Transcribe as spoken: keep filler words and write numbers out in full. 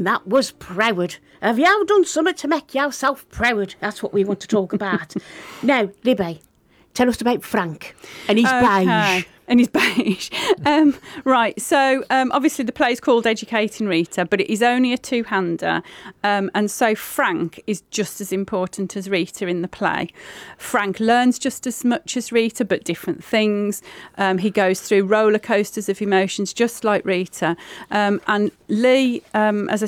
and that was proud. Have you done something to make yourself proud? That's what we want to talk about. Now, Libby, tell us about Frank and his Okay. beige. And his beige. Um, right, so um, obviously the play's called Educating Rita, but it is only a two-hander. Um, and so Frank is just as important as Rita in the play. Frank learns just as much as Rita, but different things. Um, he goes through roller coasters of emotions, just like Rita. Um, and Lee, um, as I